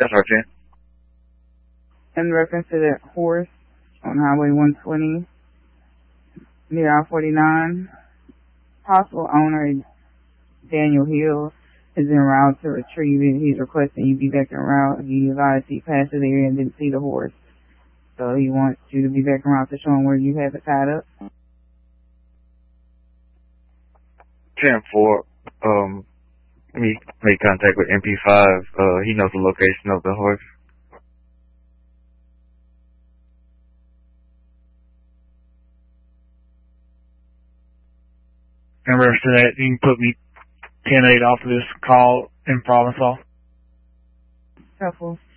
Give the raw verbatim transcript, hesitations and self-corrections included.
That's right, Jen. In reference to that horse on Highway one twenty near I forty-nine, possible owner Daniel Hill is en route to retrieve it. He's requesting you be back en route. He advised he passed the area and didn't see the horse. So he wants you to be back en route to show him where you have it tied up. ten four, um, me make contact with M P five. Uh, he knows the location of the horse. In reference to that, you can put me ten eight off of this call in Provençal. Helpful.